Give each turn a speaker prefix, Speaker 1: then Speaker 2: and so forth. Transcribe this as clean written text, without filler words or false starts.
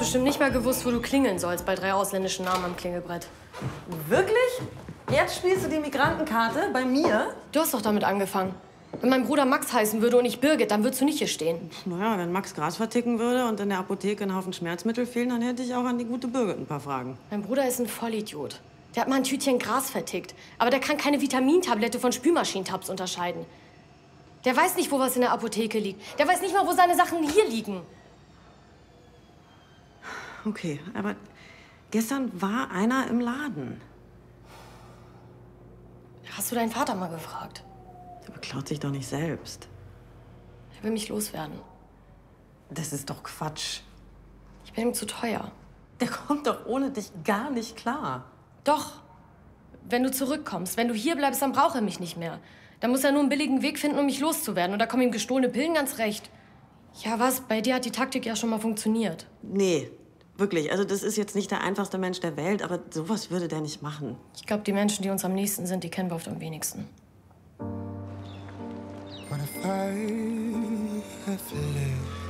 Speaker 1: bestimmt nicht mal gewusst, wo du klingeln sollst bei 3 ausländischen Namen am Klingelbrett.
Speaker 2: Wirklich? Jetzt spielst du die Migrantenkarte bei mir?
Speaker 1: Du hast doch damit angefangen. Wenn mein Bruder Max heißen würde und nicht Birgit, dann würdest du nicht hier stehen.
Speaker 2: Naja, wenn Max Gras verticken würde und in der Apotheke ein Haufen Schmerzmittel fehlen, dann hätte ich auch an die gute Birgit ein paar Fragen.
Speaker 1: Mein Bruder ist ein Vollidiot. Der hat mal ein Tütchen Gras vertickt. Aber der kann keine Vitamintablette von Spülmaschinentabs unterscheiden. Der weiß nicht, wo was in der Apotheke liegt. Der weiß nicht mal, wo seine Sachen hier liegen.
Speaker 2: Okay, aber gestern war einer im Laden.
Speaker 1: Hast du deinen Vater mal gefragt?
Speaker 2: Der beklaut sich doch nicht selbst.
Speaker 1: Er will mich loswerden.
Speaker 2: Das ist doch Quatsch.
Speaker 1: Ich bin ihm zu teuer.
Speaker 2: Der kommt doch ohne dich gar nicht klar.
Speaker 1: Doch. Wenn du zurückkommst, wenn du hier bleibst, dann braucht er mich nicht mehr. Dann muss er nur einen billigen Weg finden, um mich loszuwerden. Und da kommen ihm gestohlene Pillen ganz recht. Ja, was? Bei dir hat die Taktik ja schon mal funktioniert.
Speaker 2: Nee, wirklich. Also das ist jetzt nicht der einfachste Mensch der Welt, aber sowas würde der nicht machen.
Speaker 1: Ich glaube, die Menschen, die uns am nächsten sind, die kennen wir oft am wenigsten.
Speaker 3: What if I have lived